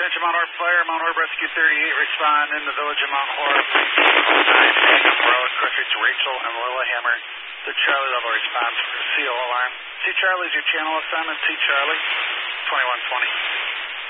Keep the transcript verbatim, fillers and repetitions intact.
Attention Mount Horeb Fire, Mount Horeb Rescue thirty-eight, respond in the village of Mount Horeb. nine Mangum Road, Griffiths, Rachel, and Lillehammer. The Charlie level response for C O alarm. C Charlie is your channel assignment, C Charlie, twenty-one twenty.